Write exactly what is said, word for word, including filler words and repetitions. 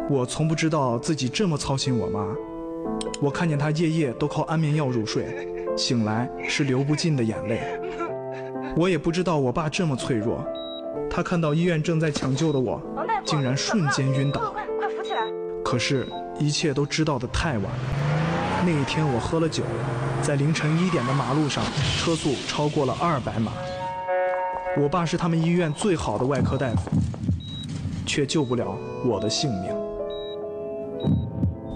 我从不知道自己这么操心我妈。我看见她夜夜都靠安眠药入睡，醒来是流不尽的眼泪。我也不知道我爸这么脆弱，他看到医院正在抢救的我，竟然瞬间晕倒。 快快扶起来！ 可是，一切都知道得太晚了。那一天我喝了酒，在凌晨一点的马路上，车速超过了二百码。我爸是他们医院最好的外科大夫，却救不了我的性命。